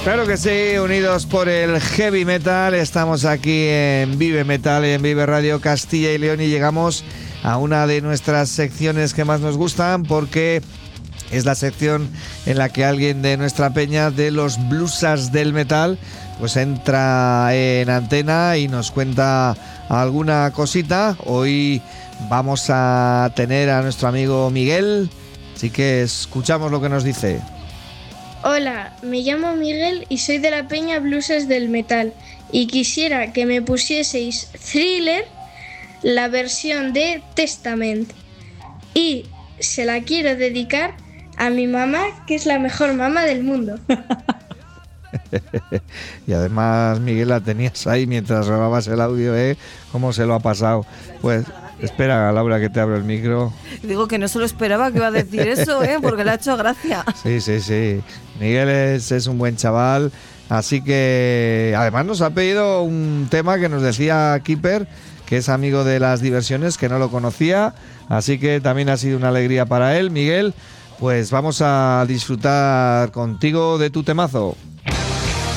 Claro que sí, unidos por el heavy metal, estamos aquí en Vive Metal y en Vive Radio Castilla y León y llegamos a una de nuestras secciones que más nos gustan porque es la sección en la que alguien de nuestra peña de los blusas del metal pues entra en antena y nos cuenta alguna cosita. Hoy vamos a tener a nuestro amigo Miguel, así que escuchamos lo que nos dice. Hola, me llamo Miguel y soy de la peña Blusas del Metal y quisiera que me pusieseis Thriller, la versión de Testament, y se la quiero dedicar a mi mamá, que es la mejor mamá del mundo. Y además, Miguel, la tenías ahí mientras grababas el audio, ¿eh? ¿Cómo se lo ha pasado? Pues espera, Laura, que te abro el micro. Digo que no se lo esperaba que iba a decir eso, porque le ha hecho gracia. Sí. Miguel es un buen chaval, así que además nos ha pedido un tema que nos decía Keeper, que es amigo de las diversiones, que no lo conocía, así que también ha sido una alegría para él. Miguel, pues vamos a disfrutar contigo de tu temazo.